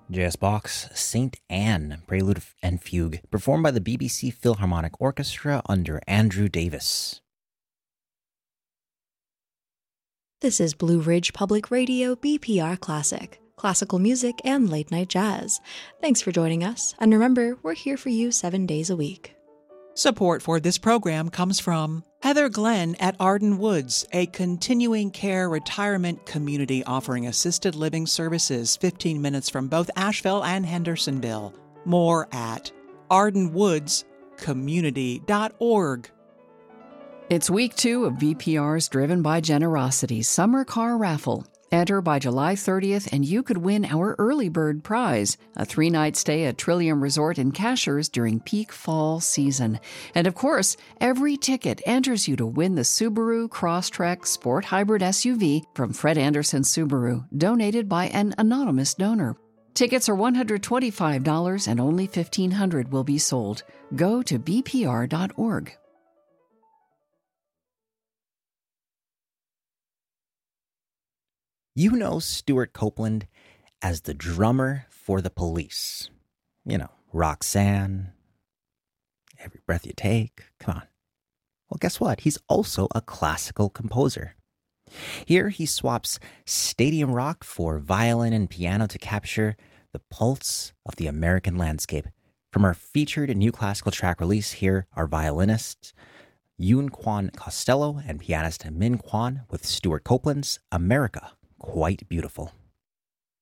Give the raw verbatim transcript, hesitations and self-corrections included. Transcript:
J S Bach's Saint Anne, Prelude and Fugue, performed by the B B C Philharmonic Orchestra under Andrew Davis. This is Blue Ridge Public Radio B P R Classic, classical music and late night jazz. Thanks for joining us, and remember, we're here for you seven days a week. Support for this program comes from Heather Glenn at Arden Woods, a continuing care retirement community offering assisted living services fifteen minutes from both Asheville and Hendersonville. More at arden woods community dot org. It's week two of V P R's Driven by Generosity Summer Car Raffle. Enter by July thirtieth and you could win our early bird prize, a three-night stay at Trillium Resort in Cashers during peak fall season. And of course, every ticket enters you to win the Subaru Crosstrek Sport Hybrid S U V from Fred Anderson Subaru, donated by an anonymous donor. Tickets are one hundred twenty-five dollars and only fifteen hundred dollars will be sold. Go to b p r dot org. You know Stuart Copeland as the drummer for The Police. You know, Roxanne, Every Breath You Take, come on. Well, guess what? He's also a classical composer. Here he swaps stadium rock for violin and piano to capture the pulse of the American landscape. From our featured new classical track release, here are violinists Yoon Kwan Costello and pianist Min Kwan with Stuart Copeland's America Quite Beautiful.